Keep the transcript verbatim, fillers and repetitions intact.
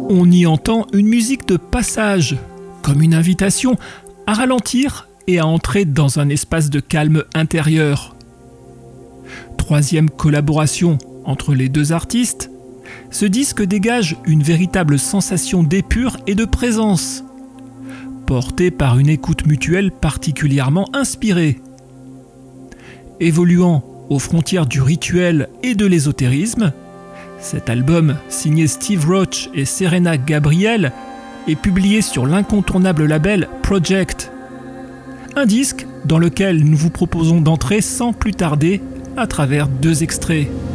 On y entend une musique de passage, comme une invitation à ralentir et à entrer dans un espace de calme intérieur. Troisième collaboration entre les deux artistes, ce disque dégage une véritable sensation d'épure et de présence, portée par une écoute mutuelle particulièrement inspirée. Évoluant aux frontières du rituel et de l'ésotérisme, cet album, signé Steve Roach et Serena Gabriel, est publié sur l'incontournable label Project. Un disque dans lequel nous vous proposons d'entrer sans plus tarder à travers deux extraits.